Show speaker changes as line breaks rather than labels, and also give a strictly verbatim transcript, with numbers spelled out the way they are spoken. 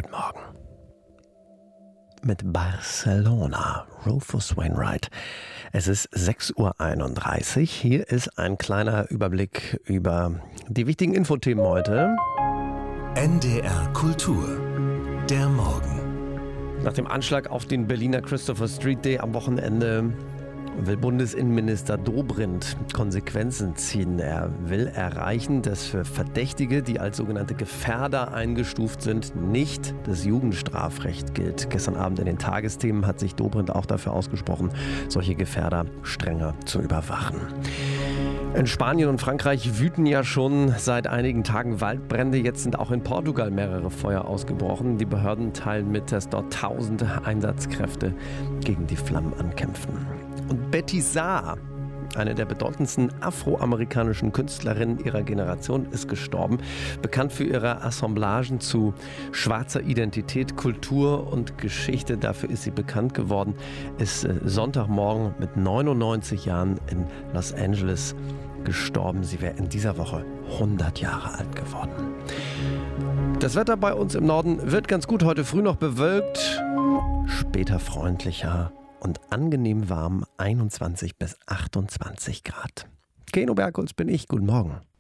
Guten Morgen. Mit Barcelona, Rufus Wainwright. Es ist sechs Uhr einunddreißig. Hier ist ein kleiner Überblick über die wichtigen Infothemen heute.
N D R Kultur, der Morgen.
Nach dem Anschlag auf den Berliner Christopher Street Day am Wochenende will Bundesinnenminister Dobrindt Konsequenzen ziehen. Er will erreichen, dass für Verdächtige, die als sogenannte Gefährder eingestuft sind, nicht das Jugendstrafrecht gilt. Gestern Abend in den Tagesthemen hat sich Dobrindt auch dafür ausgesprochen, solche Gefährder strenger zu überwachen. In Spanien und Frankreich wüten ja schon seit einigen Tagen Waldbrände. Jetzt sind auch in Portugal mehrere Feuer ausgebrochen. Die Behörden teilen mit, dass dort tausende Einsatzkräfte gegen die Flammen ankämpfen. Und Betty Saar, eine der bedeutendsten afroamerikanischen Künstlerinnen ihrer Generation, ist gestorben. Bekannt für ihre Assemblagen zu schwarzer Identität, Kultur und Geschichte. Dafür ist sie bekannt geworden. Ist Sonntagmorgen mit neunundneunzig Jahren in Los Angeles gestorben. Sie wäre in dieser Woche hundert Jahre alt geworden. Das Wetter bei uns im Norden wird ganz gut. Heute früh noch bewölkt, später freundlicher und angenehm warm, einundzwanzig bis achtundzwanzig Grad. Keno Bergholz bin ich. Guten Morgen.